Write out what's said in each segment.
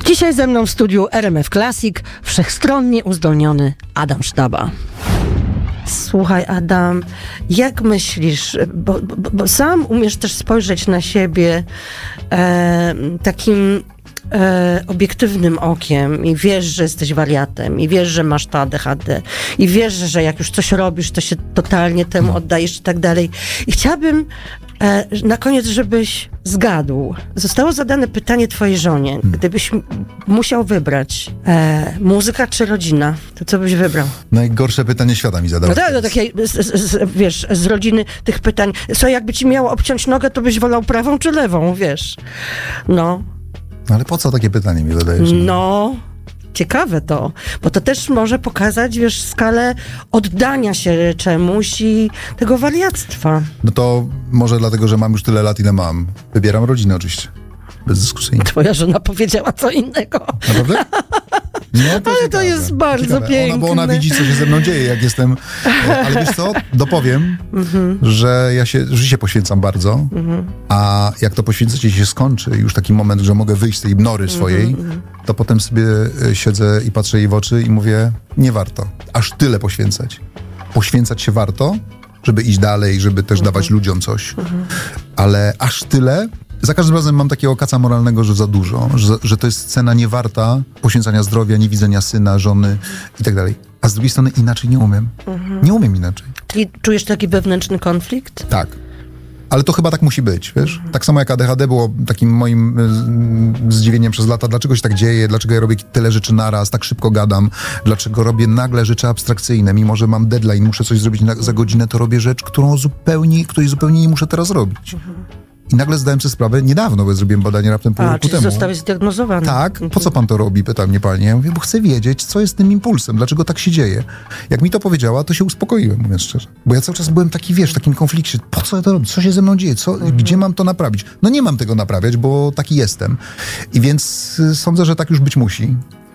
Dzisiaj ze mną w studiu RMF Classic wszechstronnie uzdolniony Adam Sztaba. Słuchaj, Adam, jak myślisz, bo sam umiesz też spojrzeć na siebie takim obiektywnym okiem i wiesz, że jesteś wariatem i wiesz, że masz to ADHD i wiesz, że jak już coś robisz, to się totalnie temu oddajesz i tak dalej. I chciałabym na koniec, żebyś zgadł. Zostało zadane pytanie twojej żonie. Gdybyś musiał wybrać muzyka czy rodzina, to co byś wybrał? Najgorsze pytanie świata mi zadał. No tak, to takie, wiesz, z rodziny tych pytań. Co, jakby ci miało obciąć nogę, to byś wolał prawą czy lewą, wiesz? No. Ale po co takie pytanie mi zadajesz? No, ciekawe to, bo to też może pokazać, wiesz, skalę oddania się czemuś i tego wariactwa. No to może dlatego, że mam już tyle lat, ile mam. Wybieram rodzinę oczywiście. Bezdyskusyjnie. Twoja żona powiedziała co innego. Naprawdę? No, Ale to jest bardzo piękne. Bo ona widzi, co się ze mną dzieje, jak jestem... Ale wiesz co? Dopowiem, że ja się życie poświęcam bardzo, a jak to poświęcenie się skończy, już taki moment, że mogę wyjść z tej nory swojej, to potem sobie siedzę i patrzę jej w oczy i mówię, nie warto. Aż tyle poświęcać. Poświęcać się warto, żeby iść dalej, żeby też dawać ludziom coś. Ale aż tyle... Za każdym razem mam takiego kaca moralnego, że za dużo, że to jest cena niewarta poświęcania zdrowia, niewidzenia syna, żony i tak dalej. A z drugiej strony inaczej nie umiem. Nie umiem inaczej. Czyli czujesz taki wewnętrzny konflikt? Tak. Ale to chyba tak musi być, wiesz? Tak samo jak ADHD było takim moim zdziwieniem przez lata. Dlaczego się tak dzieje? Dlaczego ja robię tyle rzeczy naraz? Tak szybko gadam? Dlaczego robię nagle rzeczy abstrakcyjne? Mimo że mam deadline, muszę coś zrobić za godzinę, to robię rzecz, której zupełnie nie muszę teraz robić. I nagle zdałem sobie sprawę niedawno, bo zrobiłem badanie raptem pół roku temu. Zostałeś zdiagnozowany. Tak. Po co pan to robi? Pyta mnie pani. Ja mówię, bo chcę wiedzieć, co jest tym impulsem, dlaczego tak się dzieje. Jak mi to powiedziała, to się uspokoiłem, mówiąc szczerze. Bo ja cały czas byłem taki, wiesz, w takim konflikcie. Po co ja to robię? Co się ze mną dzieje? Gdzie mam to naprawić? No nie mam tego naprawiać, bo taki jestem. I więc sądzę, że tak już być musi.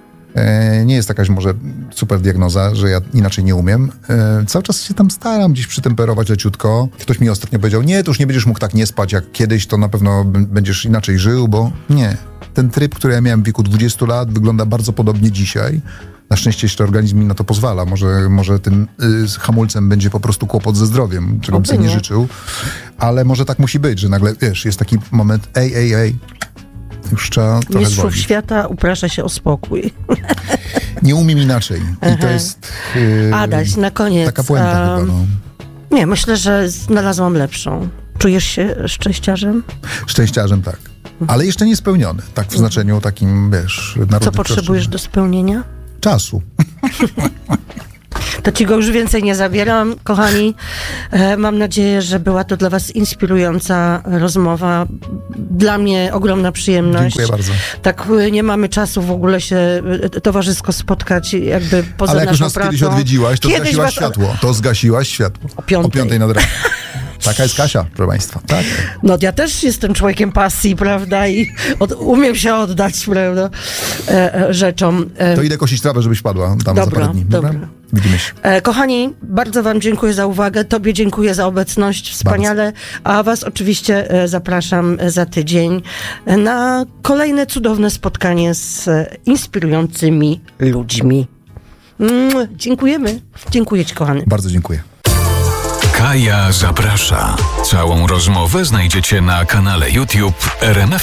Nie jest jakaś może super diagnoza, że ja inaczej nie umiem. Cały czas się tam staram gdzieś przytemperować leciutko. Ktoś mi ostatnio powiedział, nie, to już nie będziesz mógł tak nie spać jak kiedyś, to na pewno będziesz inaczej żył, bo nie. Ten tryb, który ja miałem w wieku 20 lat, wygląda bardzo podobnie dzisiaj. Na szczęście jeszcze organizm mi na to pozwala. Może tym hamulcem będzie po prostu kłopot ze zdrowiem, czego bym sobie nie życzył. Ale może tak musi być, że nagle, wiesz, jest taki moment, ej. Już trzeba trochę Mistrzów zwolnić. świata uprasza się o spokój. Nie umiem inaczej. I to jest Adaś, na koniec. taka puenta chyba, no. Nie, myślę, że znalazłam lepszą. Czujesz się szczęściarzem? Szczęściarzem, tak. Ale jeszcze nie spełniony. Tak w znaczeniu takim, wiesz, narodowym. Co potrzebujesz do spełnienia? Czasu. To ci go już więcej nie zabieram, kochani. Mam nadzieję, że była to dla was inspirująca rozmowa. Dla mnie ogromna przyjemność. Dziękuję bardzo. Tak, nie mamy czasu w ogóle się towarzysko spotkać jakby poza Ale jak już naszą nas pracą. kiedyś odwiedziłaś, to zgasiłaś światło. To zgasiłaś światło. O 5:00. O 5:00 nad ranem. Taka jest Kasia, proszę państwa. Tak. No ja też jestem człowiekiem pasji, prawda? I umiem się oddać, prawda? Rzeczom. To idę kosić trawę, żebyś padła tam za parę dni. Dobra? Widzimy się. Kochani, bardzo wam dziękuję za uwagę. Tobie dziękuję za obecność. Wspaniale. Bardzo. A was oczywiście zapraszam za tydzień na kolejne cudowne spotkanie z inspirującymi ludźmi. Dziękujemy. Dziękuję ci, kochany. Bardzo dziękuję. Kaja zaprasza. Całą rozmowę znajdziecie na kanale YouTube RMF